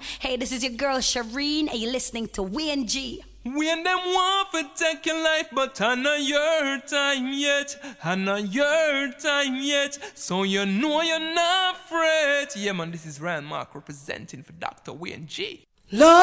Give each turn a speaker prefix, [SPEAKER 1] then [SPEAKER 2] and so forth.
[SPEAKER 1] Hey, this is your girl Shireen, and you're listening to Wayne G.
[SPEAKER 2] When them want to take your life, but I know your time yet. I know your time yet. So you know you're not afraid. Yeah, man, this is Ryan Mark representing for Dr. Wayne G.
[SPEAKER 3] Lord